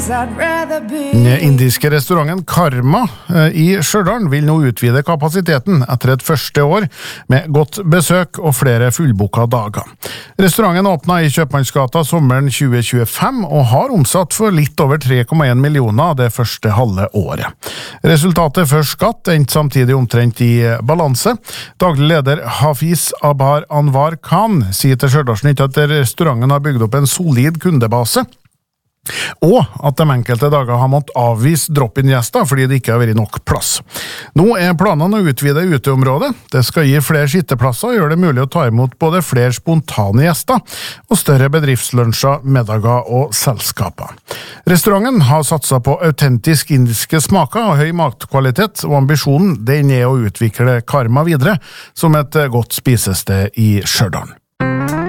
Den indiske restauranten Karma i Stjørdal vil nå utvide kapasiteten etter et første år med godt besøk og flere fullboka dager. Restauranten åpnet i Kjøpmannsgata sommeren 2025 og har omsatt for litt over 3,1 millioner det første halve året. Resultatet før skatt endte samtidig omtrent i balanse. Daglig leder Hafiz Abar Anwar Khan sier til Stjørdalsnytt at restauranten har bygd opp en solid kundebase, og at de enkelte dager har måttet avvise drop-in-gjester fordi det ikke har vært nok plass. Nå er planene å utvide uteområdet. Det skal gi flere sitteplasser og gjøre det mulig å ta imot både flere spontane gjester og større bedriftslunsjer, middager og selskaper. Restauranten har satset på autentisk indiske smaker og høy matkvalitet, og ambisjonen den er å utvikle Karma videre som et godt spisested i Stjørdal.